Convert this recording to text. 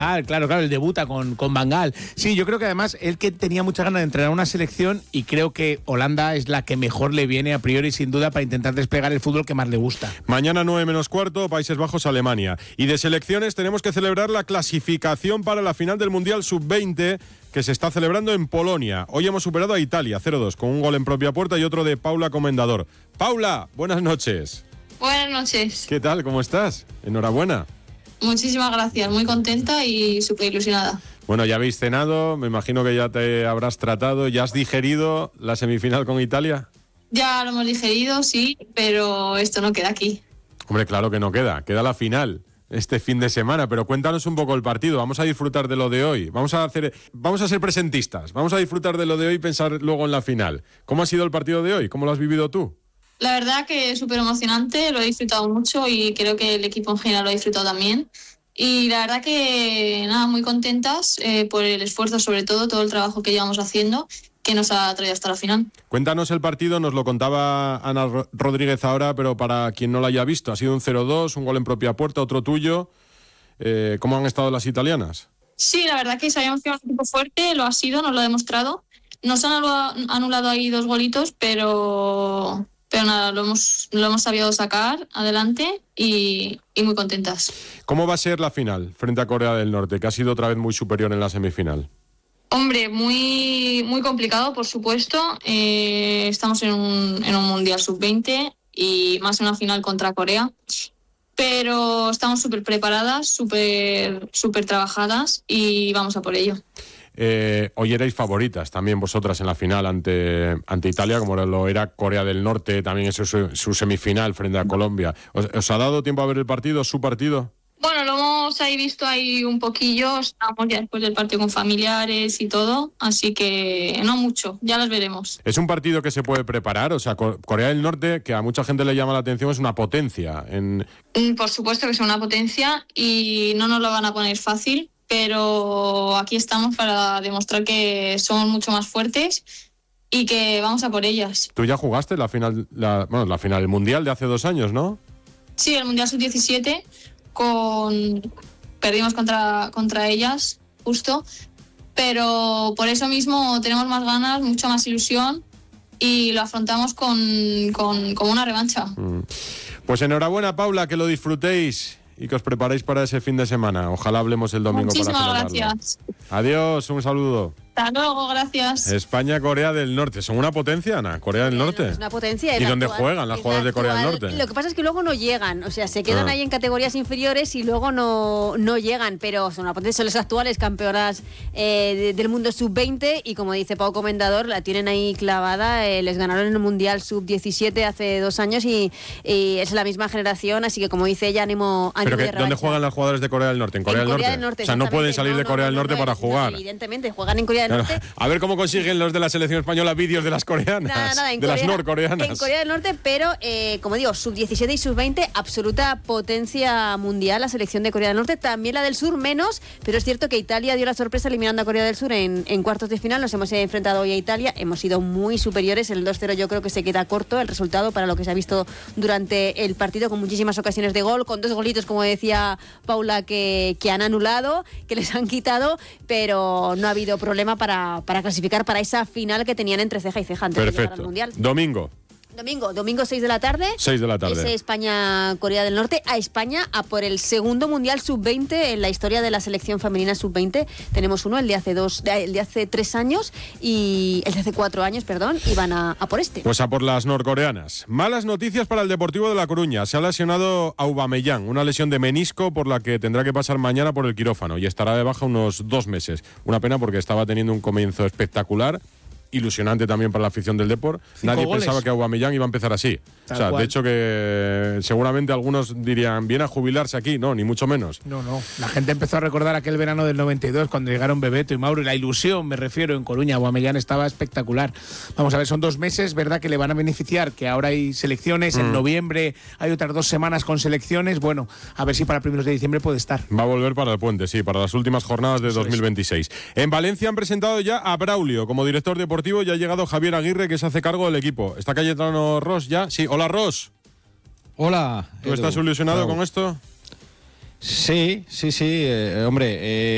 Claro, él debuta con Van Gaal. Sí, yo creo que además él que tenía muchas ganas de entrenar una selección y creo que Holanda es la que mejor le viene a priori sin duda para intentar despegar el fútbol que más le gusta. Mañana 9:15, Países Bajos, Alemania. Y de selecciones tenemos que celebrar la clasificación para la final del Mundial Sub-20 que se está celebrando en Polonia. Hoy hemos superado a Italia 0-2 con un gol en propia puerta y otro de Paula Comendador. Paula, buenas noches. Buenas noches. ¿Qué tal? ¿Cómo estás? Enhorabuena. Muchísimas gracias, muy contenta y súper ilusionada. Bueno, ya habéis cenado, me imagino que ya te habrás tratado, ¿ya has digerido la semifinal con Italia? Ya lo hemos digerido, sí, pero esto no queda aquí. Hombre, claro que no queda la final este fin de semana, pero cuéntanos un poco el partido, vamos a disfrutar de lo de hoy, vamos a ser presentistas, vamos a disfrutar de lo de hoy y pensar luego en la final. ¿Cómo ha sido el partido de hoy? ¿Cómo lo has vivido tú? La verdad que es súper emocionante, lo he disfrutado mucho y creo que el equipo en general lo ha disfrutado también. Y la verdad que nada, muy contentas por el esfuerzo, sobre todo el trabajo que llevamos haciendo, que nos ha traído hasta la final. Cuéntanos el partido, nos lo contaba Ana Rodríguez ahora, pero para quien no lo haya visto, ha sido un 0-2, un gol en propia puerta, otro tuyo. ¿Cómo han estado las italianas? Sí, la verdad que sabíamos que era un equipo fuerte, lo ha sido, nos lo ha demostrado. Nos han anulado ahí 2 golitos, pero nada, lo hemos sabido sacar adelante y muy contentas. ¿Cómo va a ser la final frente a Corea del Norte, que ha sido otra vez muy superior en la semifinal? Hombre, muy, muy complicado, por supuesto. Estamos en un Mundial Sub-20 y más en una final contra Corea. Pero estamos súper preparadas, súper trabajadas y vamos a por ello. Hoy erais favoritas también vosotras en la final ante Italia, como lo era Corea del Norte, también es su semifinal frente a Colombia. ¿Os ha dado tiempo a ver el partido, su partido? Bueno, lo hemos visto ahí un poquillo, estamos ya después del partido con familiares y todo, así que no mucho, ya las veremos. ¿Es un partido que se puede preparar? O sea, Corea del Norte, que a mucha gente le llama la atención, es una potencia. Por supuesto que es una potencia y no nos lo van a poner fácil, pero aquí estamos para demostrar que somos mucho más fuertes y que vamos a por ellas. Tú ya jugaste la final del Mundial de hace 2 años, ¿no? Sí, el Mundial Sub-17, perdimos contra ellas, justo, pero por eso mismo tenemos más ganas, mucha más ilusión y lo afrontamos con una revancha. Pues enhorabuena, Paula, que lo disfrutéis y que os preparéis para ese fin de semana. Ojalá hablemos el domingo. Muchísimas para celebrarlo. gracias. Adiós, un saludo. Hasta luego, gracias. España, Corea del Norte. ¿Son una potencia, Ana? Corea del Norte. Es una potencia. ¿Y dónde juegan las jugadoras de Corea del Norte? Lo que pasa es que luego no llegan. O sea, se quedan ahí en categorías inferiores y luego no llegan. Pero son una potencia. Son las actuales campeonas del mundo sub-20. Y como dice Pau Comendador, la tienen ahí clavada. Les ganaron en el Mundial sub-17 hace 2 años y es la misma generación. Así que, como dice ella, ánimo ¿Pero de dónde juegan las jugadoras de Corea del Norte? ¿En Corea del Norte? O sea, no pueden salir de Corea del Norte para jugar. Evidentemente, juegan en Corea del Norte. A ver cómo consiguen los de la selección española vídeos de las coreanas, las norcoreanas. En Corea del Norte, pero como digo, sub-17 y sub-20, absoluta potencia mundial la selección de Corea del Norte, también la del Sur menos, pero es cierto que Italia dio la sorpresa eliminando a Corea del Sur en cuartos de final. Nos hemos enfrentado hoy a Italia, hemos sido muy superiores, el 2-0 yo creo que se queda corto el resultado para lo que se ha visto durante el partido, con muchísimas ocasiones de gol, con 2 golitos, como decía Paula, que han anulado, que les han quitado, pero no ha habido problema para clasificar para esa final que tenían entre ceja y ceja antes de llegar al Mundial. Domingo 6 de la tarde. 6 de la tarde. Es España-Corea del Norte. A España a por el segundo Mundial Sub-20 en la historia de la selección femenina Sub-20. Tenemos uno, el de hace 3 años y el de hace 4 años, perdón, y van a por este. Pues a por las norcoreanas. Malas noticias para el Deportivo de La Coruña. Se ha lesionado Aubameyang, una lesión de menisco por la que tendrá que pasar mañana por el quirófano y estará de baja unos 2 meses. Una pena porque estaba teniendo un comienzo espectacular, ilusionante también para la afición del Depor. Nadie pensaba que Aubameyang iba a empezar así. O sea, de hecho que seguramente algunos dirían, viene a jubilarse aquí. No, ni mucho menos. No. La gente empezó a recordar aquel verano del 92 cuando llegaron Bebeto y Mauro, y la ilusión, me refiero, en Coruña. Aubameyang estaba espectacular. Vamos a ver, son 2 meses, ¿verdad?, que le van a beneficiar, que ahora hay selecciones, en noviembre hay otras 2 semanas con selecciones. Bueno, a ver si para primeros de diciembre puede estar. Va a volver para el puente, sí, para las últimas jornadas de 2026. En Valencia han presentado ya a Braulio como director deportivo. Ya ha llegado Javier Aguirre, que se hace cargo del equipo. ¿Está Cayetano Ross ya? Sí, hola Ross. Hola. ¿Tú estás ilusionado con esto? Sí, hombre,